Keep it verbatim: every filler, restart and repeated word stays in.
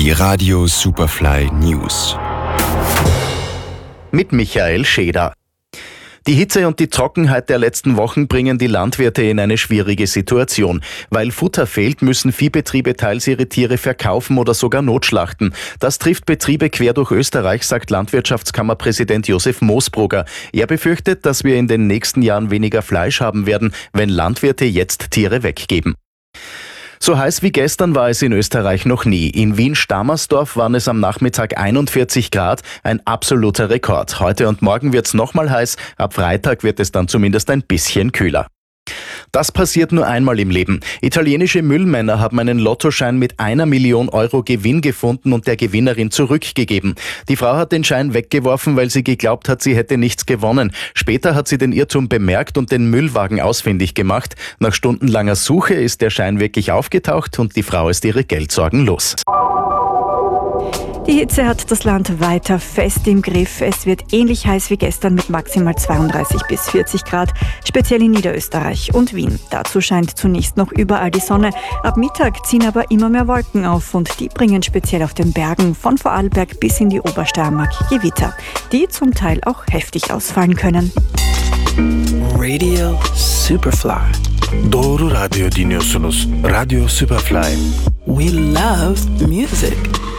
Die Radio Superfly News. Mit Michael Scheder. Die Hitze und die Trockenheit der letzten Wochen bringen die Landwirte in eine schwierige Situation. Weil Futter fehlt, müssen Viehbetriebe teils ihre Tiere verkaufen oder sogar notschlachten. Das trifft Betriebe quer durch Österreich, sagt Landwirtschaftskammerpräsident Josef Moosbrugger. Er befürchtet, dass wir in den nächsten Jahren weniger Fleisch haben werden, wenn Landwirte jetzt Tiere weggeben. So heiß wie gestern war es in Österreich noch nie. In Wien-Stammersdorf waren es am Nachmittag einundvierzig Grad, ein absoluter Rekord. Heute und morgen wird's nochmal heiß, ab Freitag wird es dann zumindest ein bisschen kühler. Das passiert nur einmal im Leben. Italienische Müllmänner haben einen Lottoschein mit einer Million Euro Gewinn gefunden und der Gewinnerin zurückgegeben. Die Frau hat den Schein weggeworfen, weil sie geglaubt hat, sie hätte nichts gewonnen. Später hat sie den Irrtum bemerkt und den Müllwagen ausfindig gemacht. Nach stundenlanger Suche ist der Schein wirklich aufgetaucht und die Frau ist ihre Geldsorgen los. Die Hitze hat das Land weiter fest im Griff. Es wird ähnlich heiß wie gestern mit maximal zweiunddreißig bis vierzig Grad, speziell in Niederösterreich und Wien. Dazu scheint zunächst noch überall die Sonne. Ab Mittag ziehen aber immer mehr Wolken auf und die bringen speziell auf den Bergen von Vorarlberg bis in die Obersteiermark Gewitter, die zum Teil auch heftig ausfallen können. Radio Superfly. Doru radio dinliyorsunuz. Radio Superfly. We love music.